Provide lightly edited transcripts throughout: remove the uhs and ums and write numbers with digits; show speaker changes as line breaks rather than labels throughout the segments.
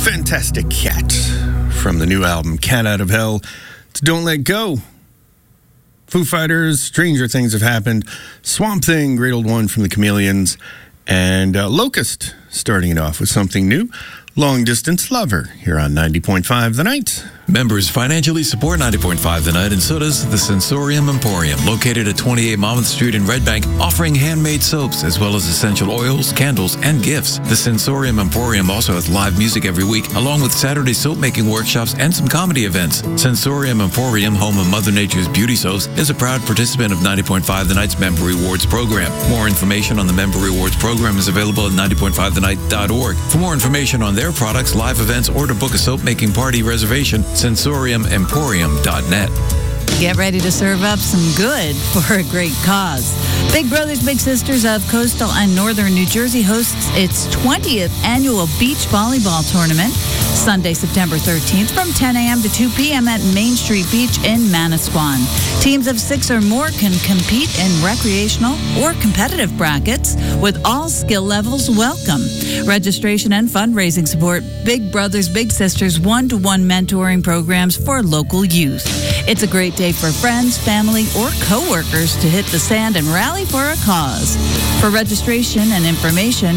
Fantastic Cat from the new album Cat Out of Hell to Don't Let Go. Foo Fighters, Stranger Things Have Happened, Swamp Thing, Great Old One from the Chameleons, and Locust starting it off with something new, Long Distance Lover, here on 90.5 The Night.
Members financially support 90.5 The Night, and so does the Sensorium Emporium, located at 28 Monmouth Street in Red Bank, offering handmade soaps as well as essential oils, candles, and gifts. The Sensorium Emporium also has live music every week, along with Saturday soap-making workshops and some comedy events. Sensorium Emporium, home of Mother Nature's Beauty Soaps, is a proud participant of 90.5 The Night's Member Rewards program. More information on the Member Rewards program is available at 90.5thennight.org. For more information on their products, live events, or to book a soap-making party reservation, sensoriumemporium.net.
Get ready to serve up some good for a great cause. Big Brothers Big Sisters of Coastal and Northern New Jersey hosts its 20th annual beach volleyball tournament Sunday, September 13th from 10 a.m. to 2 p.m. at Main Street Beach in Manasquan. Teams of 6 or more can compete in recreational or competitive brackets with all skill levels welcome. Registration and fundraising support Big Brothers Big Sisters one-to-one mentoring programs for local youth. It's a great day for friends, family, or coworkers to hit the sand and rally for a cause. For registration and information,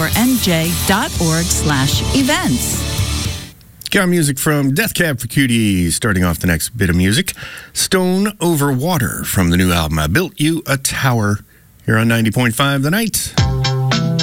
mentornj.org/events.
Got music from Death Cab for Cutie, starting off the next bit of music. Stone Over Water from the new album I Built You a Tower, here on 90.5 The Night.